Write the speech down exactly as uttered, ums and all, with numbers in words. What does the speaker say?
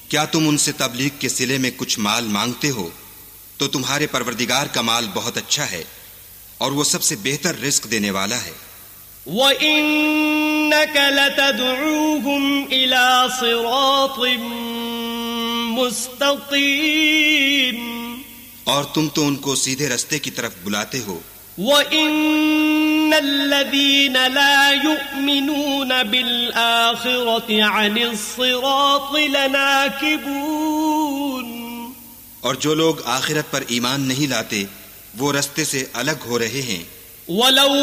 क्या तुम उनसे तबलीग के सिले में कुछ माल मांगते हो तो तुम्हारे परवरदिगार का माल बहुत अच्छा है और वो सबसे बेहतर रिस्क देने वाला है। وَإِنَّكَ لَتَدْعُوهُمْ إِلَى صِرَاطٍ مُسْتَقِيمٍ, और तुम तो उनको सीधे रास्ते की तरफ बुलाते हो। وَإِنَّ الَّذِينَ لَا يُؤْمِنُونَ بِالْآخِرَةِ عَنِ الصِّرَاطِ لَنَاكِبُونَ, और जो लोग आखिरत पर ईमान नहीं लाते वो रास्ते से अलग हो रहे हैं। وَلَوْ